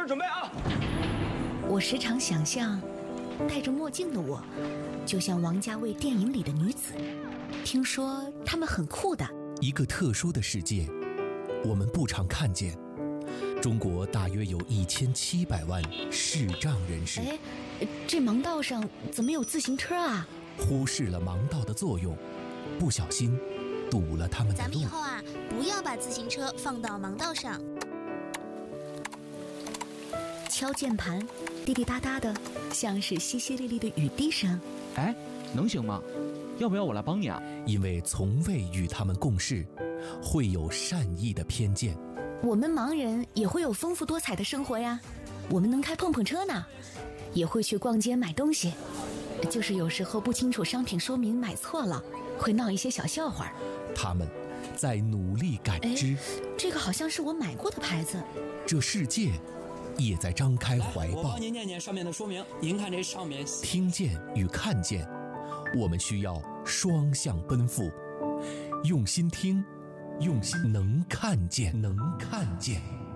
准备啊！ 我时常想象，戴着墨镜的我，就像王家卫电影里的女子。听说她们很酷的。 一个特殊的世界，我们不常看见。中国大约有1700万视障人士。 哎，这盲道上怎么有自行车啊？ 忽视了盲道的作用，不小心堵了他们的路。 咱们以后啊，不要把自行车放到盲道上。 敲键盘，滴滴答答的，像是淅淅沥沥的雨滴声。 哎，能行吗？要不要我来帮你啊？ 因为从未与他们共事，会有善意的偏见。 我们盲人也会有丰富多彩的生活呀，我们能开碰碰车呢，也会去逛街买东西，就是有时候不清楚商品说明买错了，会闹一些小笑话。 他们在努力感知， 这个好像是我买过的牌子。 这世界也在张开怀抱。 我帮您念念上面的说明。您看这上面听见与看见，我们需要双向奔赴，用心听，用心能看见，能看见。